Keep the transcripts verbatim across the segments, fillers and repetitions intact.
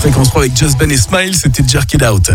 Fréquence trois avec Just Ben et Smile, c'était Jerk It Out.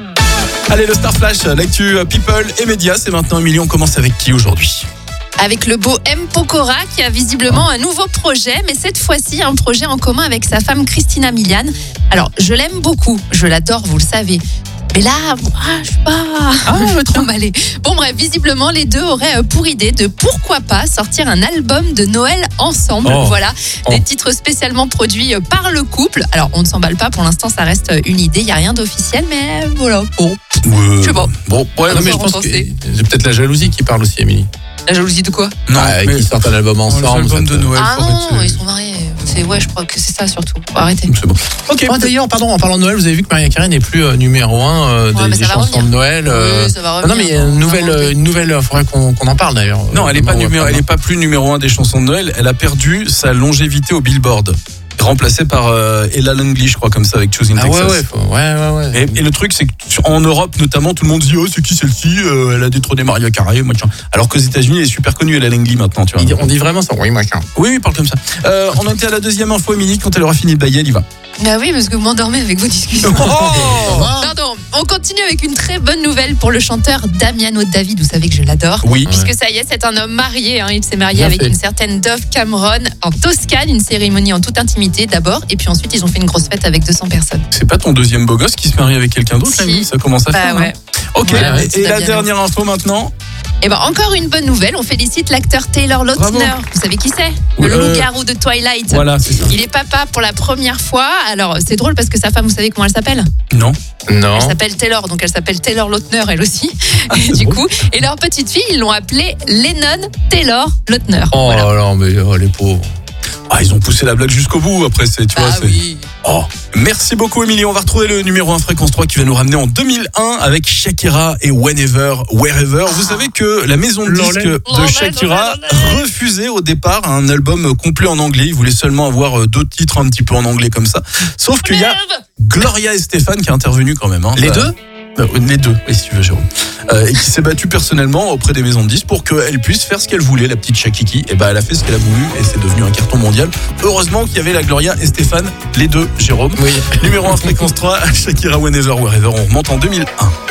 Allez, le Star Flash, l'actu People et médias, c'est maintenant Émilie, on commence avec qui aujourd'hui ? Avec le beau M. Pokora qui a visiblement un nouveau projet, mais cette fois-ci un projet en commun avec sa femme Christina Milian. Alors, je l'aime beaucoup, je l'adore, vous le savez. Mais là, moi, je suis pas ah, trop emballée. Bon bref, visiblement, les deux auraient pour idée de pourquoi pas sortir un album de Noël ensemble. Oh. Voilà, oh. des titres spécialement produits par le couple. Alors, on ne s'emballe pas, pour l'instant, ça reste une idée, il n'y a rien d'officiel, mais voilà, bon, euh, je sais pas. Bon, ouais, non, mais je pense que c'est peut-être la jalousie qui parle aussi, Émilie. La jalousie de quoi ? Non, ah, mais qu'ils sortent un album ensemble. L'album de Noël. Ah non, non, ils sont mariés. C'est, ouais, je crois que c'est ça surtout. Faut arrêter. C'est bon. Ok. Oh, d'ailleurs, pardon, en parlant de Noël, vous avez vu que Mariah Carey n'est plus euh, numéro un euh, Ouais, des, mais des ça va chansons revenir. de Noël. euh. Oui, ça va Ah non, mais il y a revenir, une non, nouvelle, ça va euh, une nouvelle. Il faudrait qu'on, qu'on en parle d'ailleurs. Non, elle est pas Numéro numéro, un. elle est pas plus numéro un des chansons de Noël. Elle a perdu sa longévité au Billboard, remplacée par euh, Ella Langley, je crois, comme ça, avec Choosing Ah Texas. ouais, ouais, faut- ouais, ouais, ouais. Et, et le truc, c'est qu'en Europe, notamment, tout le monde dit oh, c'est qui celle-ci euh, Elle a détrôné Mariah Carey, machin. Alors qu'aux États-Unis, elle est super connue, Ella Langley maintenant, tu vois. Il dit- On dit vraiment ça, oui, machin. Oui, oui, parle comme ça. Euh, on en était à la deuxième info, Émilie. Quand elle aura fini de bailler, elle y va. Bah oui, parce que vous m'endormez avec vos discussions. Oh Pardon, on continue avec une très bonne nouvelle pour le chanteur Damiano David. Vous savez que je l'adore. Oui. Puisque ça y est, c'est un homme marié. Hein. Il s'est marié Bien avec fait. une certaine Dove Cameron en Toscane. Une cérémonie en toute intimité d'abord. Et puis ensuite, ils ont fait une grosse fête avec deux cents personnes. C'est pas ton deuxième beau gosse qui se marie avec quelqu'un d'autre, Si. Émilie ? Ça commence à Bah faire. ouais. hein. Ok, Ouais, ouais, et, c'est et la bien dernière info maintenant. Et ben encore une bonne nouvelle. On félicite l'acteur Taylor Bravo. Lautner. Vous savez qui c'est ? Oui, Le euh, loup-garou de Twilight. Voilà, c'est ça. Il est papa pour la première fois. Alors, c'est drôle parce que sa femme, vous savez comment elle s'appelle ? Non. Non. Elle s'appelle Taylor, donc elle s'appelle Taylor Lautner, elle aussi. Ah, et c'est du drôle. coup, et leur petite fille, ils l'ont appelée Lennon Taylor Lautner. Oh Voilà. là là, mais oh, les pauvres. Ah, ils ont poussé la blague jusqu'au bout. Après, c'est, tu vois, Ah c'est. oui. Oh, merci beaucoup, Émilie. On va retrouver le numéro un Fréquence trois qui va nous ramener en deux mille un avec Shakira et Whenever, Wherever. Vous savez que la maison de disques de Shakira refusait au départ un album complet en anglais. Ils voulaient seulement avoir deux titres un petit peu en anglais comme ça. Sauf qu'il y a Gloria Estefan qui est intervenue quand même. Hein. Les Bah, deux euh, Les deux, oui, si tu veux, Jérôme. Euh, et qui s'est battue personnellement auprès des maisons de disques pour qu'elle puisse faire ce qu'elle voulait, la petite Shakiki. Et ben, elle a fait ce qu'elle a voulu et c'est devenu un carton mondial. Heureusement qu'il y avait la Gloria Estefan, les deux, Jérôme. Oui. Numéro un Fréquence trois, Shakira, Whenever, Wherever. On remonte en deux mille un.